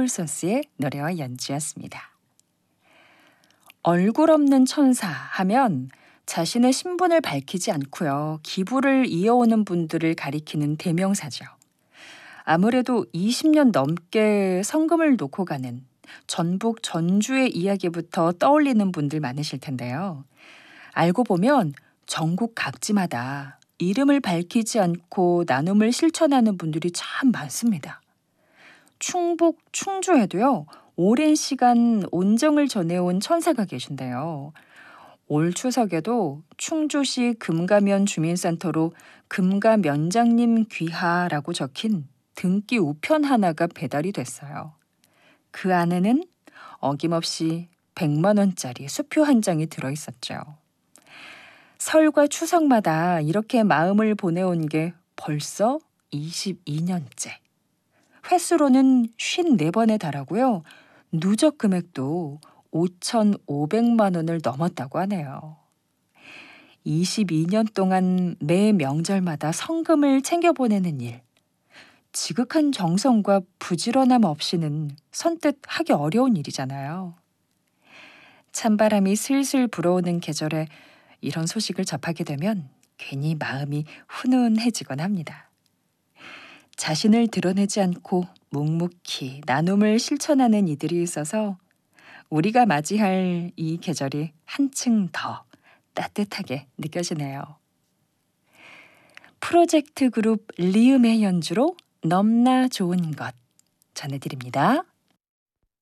소울소스의 노래와 연주였습니다. 얼굴 없는 천사 하면 자신의 신분을 밝히지 않고요. 기부를 이어오는 분들을 가리키는 대명사죠. 아무래도 20년 넘게 성금을 놓고 가는 전북 전주의 이야기부터 떠올리는 분들 많으실 텐데요. 알고 보면 전국 각지마다 이름을 밝히지 않고 나눔을 실천하는 분들이 참 많습니다. 충북 충주에도요. 오랜 시간 온정을 전해온 천사가 계신데요. 올 추석에도 충주시 금가면 주민센터로 금가면장님 귀하라고 적힌 등기 우편 하나가 배달이 됐어요. 그 안에는 어김없이 100만 원짜리 수표 한 장이 들어있었죠. 설과 추석마다 이렇게 마음을 보내온 게 벌써 22년째. 횟수로는 54번에 달하고요. 누적 금액도 5,500만 원을 넘었다고 하네요. 22년 동안 매 명절마다 성금을 챙겨 보내는 일. 지극한 정성과 부지런함 없이는 선뜻 하기 어려운 일이잖아요. 찬바람이 슬슬 불어오는 계절에 이런 소식을 접하게 되면 괜히 마음이 훈훈해지곤 합니다. 자신을 드러내지 않고 묵묵히 나눔을 실천하는 이들이 있어서 우리가 맞이할 이 계절이 한층 더 따뜻하게 느껴지네요. 프로젝트 그룹 리음의 연주로 넘나 좋은 것 전해드립니다.